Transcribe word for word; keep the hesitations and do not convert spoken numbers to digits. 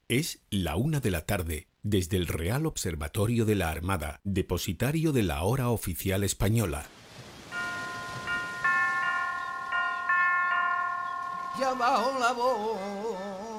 Es la una de la tarde, desde el Real Observatorio de la Armada, depositario de la hora oficial española. Ya bajo la voz